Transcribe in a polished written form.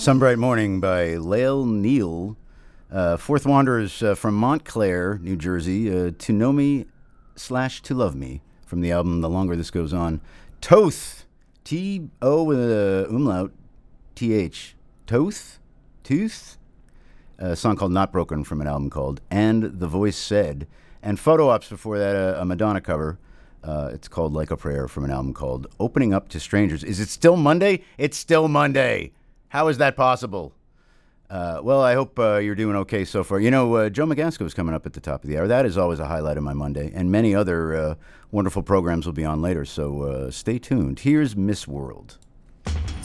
Some Bright Morning by Lael Neal. Fourth Wanderers from Montclair, New Jersey. To Know Me / To Love Me from the album The Longer This Goes On. Toth. T-O with a umlaut. T-H. Toth? Tooth? A song called Not Broken from an album called And the Voice Said. And photo ops before that, a Madonna cover. It's called Like a Prayer from an album called Opening Up to Strangers. Is it still Monday? It's still Monday. How is that possible? Well, I hope you're doing okay so far. You know, Joe Magasco is coming up at the top of the hour. That is always a highlight of my Monday. And many other wonderful programs will be on later, so stay tuned. Here's Miss World.